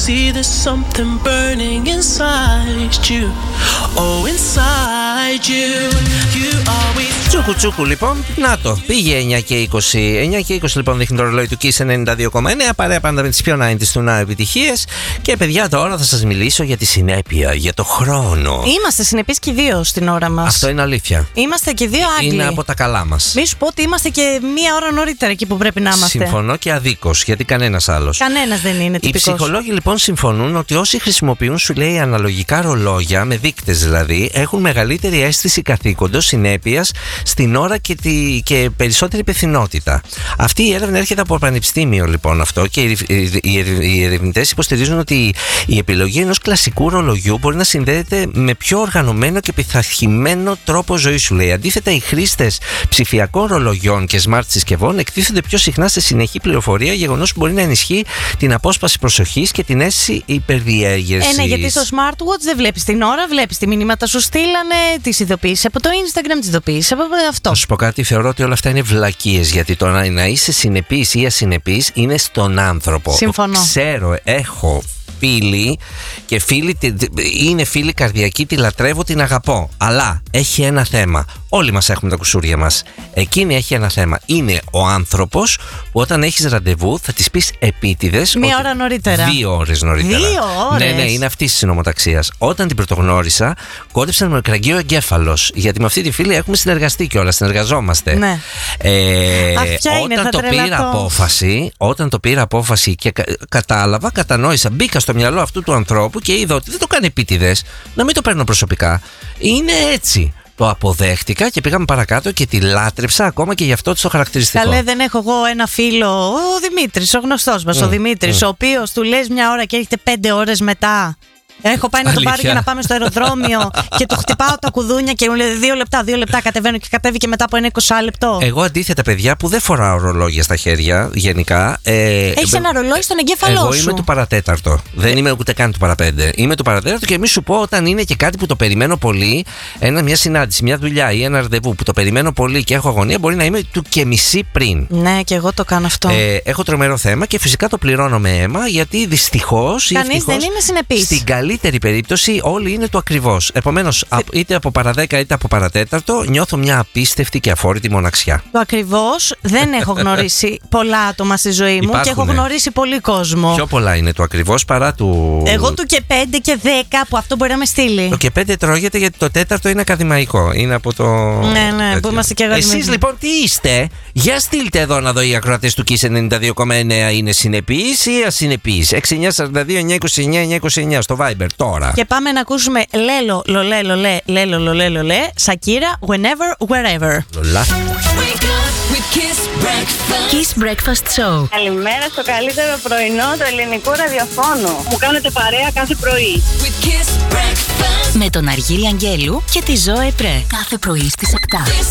see there's something burning inside you. Oh, inside you. You always. Τσούκου τσούκου λοιπόν, να το, πήγε 9 και 20. 9 και 20 λοιπόν δείχνει το ρολόι του Kiss 92,9. Παρέα πάντα με τις πιο 90's του να επιτυχίες. Και παιδιά, τώρα θα σας μιλήσω για τη συνέπεια, για το χρόνο. Είμαστε συνεπείς και οι δύο στην ώρα μας. Αυτό είναι αλήθεια. Είμαστε και δύο Άγγλοι. Είναι από τα καλά μας. Μη σου πω ότι είμαστε και μία ώρα νωρίτερα εκεί που πρέπει να είμαστε. Συμφωνώ και αδίκως, γιατί κανένας άλλος. Κανένας δεν είναι τυπικός. Οι ψυχολόγοι λοιπόν συμφωνούν ότι όσοι χρησιμοποιούν, σου λέει, αναλογικά ρολόγια, με δείκτες δηλαδή, έχουν μεγαλύτερη αίσθηση καθήκοντος, συνέπειας στην ώρα και περισσότερη υπευθυνότητα. Αυτή η έρευνα έρχεται από πανεπιστήμιο λοιπόν αυτό, και οι ερευνητές υποστηρίζουν ότι η επιλογή ενός κλασικού ρολογιού μπορεί να συνδέεται με πιο οργανωμένο και πειθαρχημένο τρόπο ζωής, σου λέει. Αντίθετα, οι χρήστες ψηφιακών ρολογιών και smart συσκευών εκτίθενται πιο συχνά σε συνεχή πληροφορία, γεγονός που μπορεί να ενισχύει την απόσπαση προσοχής και την αίσθηση υπερδιέγερσης. Ναι, γιατί στο smartwatch δεν βλέπεις την ώρα, βλέπεις τι μηνύματα σου στείλανε, τις ειδοποιήσεις από το Instagram, τις ειδοποιήσεις από αυτό. Θα σου πω κάτι, θεωρώ ότι όλα αυτά είναι βλακίες, γιατί το να είσαι συνεπής ή ασυνεπής είναι στον άνθρωπο. Συμφωνώ. Ξέρω, έχω φίλοι και φίλοι, είναι φίλοι καρδιακοί, τη λατρεύω, την αγαπώ. Αλλά έχει ένα θέμα. Όλοι μας έχουμε τα κουσούρια μας. Εκείνη έχει ένα θέμα. Είναι ο άνθρωπος που όταν έχεις ραντεβού θα της πεις επίτηδες. Μία ώρα νωρίτερα. 2 ώρες νωρίτερα. 2 ώρες. Ναι, είναι αυτή τη συνομοταξία. Όταν την πρωτογνώρισα, κόντεψαν με κραγγείο εγκέφαλος. Γιατί με αυτή τη φίλη έχουμε συνεργαστεί κιόλας, συνεργαζόμαστε. Ναι. Όταν το πήρα απόφαση και κατάλαβα, κατανόησα, μπήκα στο μυαλό αυτού του ανθρώπου και είδα ότι δεν το κάνει επίτηδες, να μην το παίρνω προσωπικά. Είναι έτσι. Το αποδέχτηκα και πήγαμε παρακάτω και τη λάτρεψα ακόμα και γι' αυτό το χαρακτηριστικό. Καλέ, δεν έχω εγώ ένα φίλο, ο Δημήτρης, ο γνωστός μας, ο Δημήτρης, ο οποίος του λες μια ώρα και έρχεται 5 ώρες μετά. Έχω πάει να τον πάρω για να πάμε στο αεροδρόμιο και του χτυπάω τα κουδούνια και μου λέει 2 λεπτά κατεβαίνω και κατέβηκε μετά από ένα 20 λεπτό. Εγώ αντίθετα, παιδιά, που δεν φοράω ρολόγια στα χέρια γενικά. Έχεις ένα ρολόι στον εγκέφαλό σου. Εγώ είμαι του παρατέταρτο. Δεν είμαι ούτε καν του παραπέντε. Είμαι του παρατέταρτο και μη σου πω, όταν είναι και κάτι που το περιμένω πολύ, μια συνάντηση, μια δουλειά ή ένα ραντεβού που το περιμένω πολύ και έχω αγωνία, μπορεί να είμαι του και μισή πριν. Ναι, και εγώ το κάνω αυτό. Έχω τρομερό θέμα και φυσικά το πληρώνω με αίμα, γιατί δυστυχώς. Κανείς δεν είναι συνεπής. Στην καλύτερη περίπτωση όλοι είναι του ακριβώς. Επομένως, είτε από παραδέκα είτε από παρατέταρτο, νιώθω μια απίστευτη και αφόρητη μοναξιά. Το ακριβώς δεν έχω γνωρίσει πολλά άτομα στη ζωή μου. Και έχω γνωρίσει πολύ κόσμο. Πιο πολλά είναι του ακριβώς παρά του. Εγώ του και 5 και 10 που αυτό μπορεί να με στείλει. Το και 5 τρώγεται γιατί το τέταρτο είναι ακαδημαϊκό. Είναι από το. Ναι, που είμαστε και αγαπημένοι. Εσείς λοιπόν τι είστε? Για στείλτε εδώ να δω οι ακροατές του Kiss 92,9 είναι συνεπείς ή ασυνεπείς. 6942-929-929 στο Viber τώρα. Και πάμε να ακούσουμε Λέλο, λολέ, Σακύρα, whenever, wherever. Λολά. Kiss Breakfast Show. Καλημέρα στο καλύτερο πρωινό του ελληνικού ραδιοφώνου. Μου κάνετε παρέα κάθε πρωί. Με τον Αργύρη Αγγέλου και τη Ζωέ Πρέ. Κάθε πρωί στις 7.